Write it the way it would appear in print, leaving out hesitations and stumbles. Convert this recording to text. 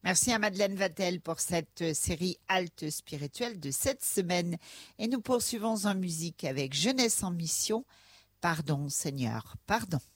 Merci à Madeleine Vatel pour cette série halte spirituelle de cette semaine. Et nous poursuivons en musique avec Jeunesse en mission. Pardon Seigneur, pardon.